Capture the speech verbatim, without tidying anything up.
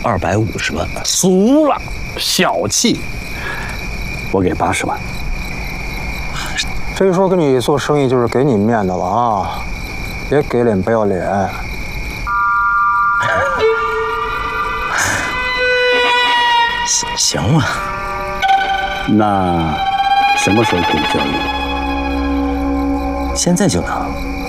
二百五十万， 俗了，小气。我给八十万。 这一说跟你做生意就是给你面子了啊，别给脸不要脸。 行行了， 那什么时候可以交易？ 现在就能。